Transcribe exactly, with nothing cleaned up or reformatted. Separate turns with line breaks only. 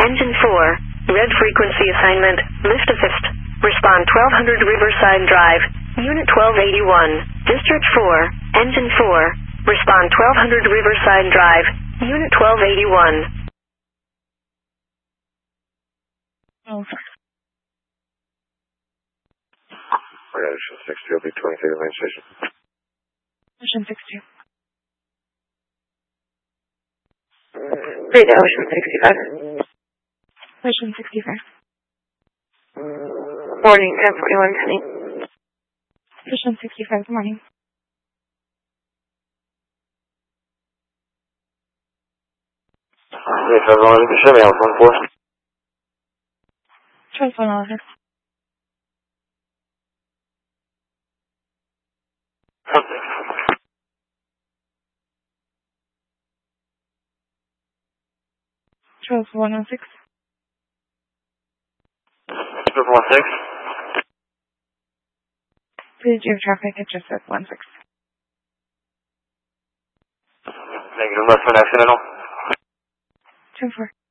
Engine four, red frequency assignment, lift assist. Respond twelve hundred Riverside Drive, Unit twelve eighty-one, District four, Engine four. Respond twelve hundred Riverside Drive, Unit twelve eighty-one.
Over.
Ocean six two, will be twenty-three to the main station.
Ocean six two.
Great, Ocean sixty-five.
Ocean sixty-five.
Morning, ten forty-one, Penny.
Ocean sixty-five, good morning.
Hey, seven eleven, Chevy, House one four.
Choice one eleven. Choice one oh six.
Triple one six.
Please do traffic, it just says one six.
Negative, less than accidental.
Two four.